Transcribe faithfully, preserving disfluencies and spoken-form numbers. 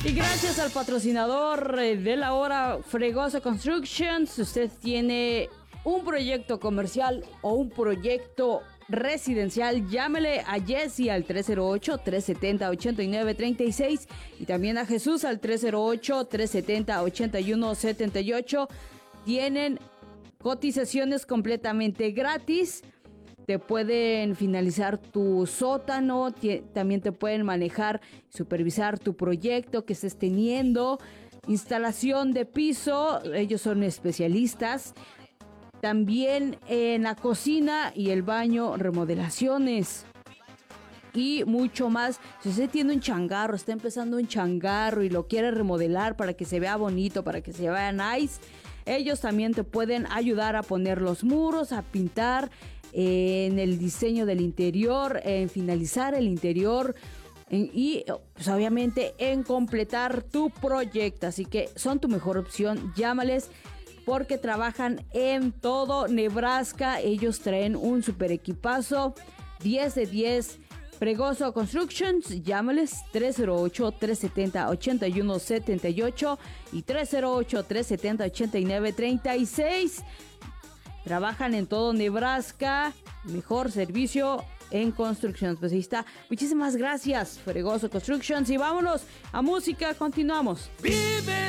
Y gracias al patrocinador de la hora, Fregoso Construction, si usted tiene un proyecto comercial o un proyecto residencial, llámele a Jesse al tres cero ocho, tres siete cero, ocho nueve tres seis y también a Jesús al tres cero ocho, tres siete cero, ocho uno siete ocho. Tienen cotizaciones completamente gratis. Te pueden finalizar tu sótano, también te pueden manejar, supervisar tu proyecto que estés teniendo, instalación de piso, ellos son especialistas. También en la cocina y el baño, remodelaciones y mucho más. Si usted tiene un changarro, está empezando un changarro y lo quiere remodelar para que se vea bonito, para que se vea nice, ellos también te pueden ayudar a poner los muros, a pintar, en el diseño del interior, en finalizar el interior en, y pues obviamente en completar tu proyecto. Así que son tu mejor opción, llámales porque trabajan en todo Nebraska. Ellos traen un super equipazo, diez de diez. Fregoso Constructions, llámales tres cero ocho, tres siete cero, ocho uno siete ocho y tres cero ocho, tres siete cero, ocho nueve tres seis. Trabajan en todo Nebraska. Mejor servicio en construcción. Pues ahí está. Muchísimas gracias, Fregoso Constructions. Y vámonos a música. Continuamos. Vive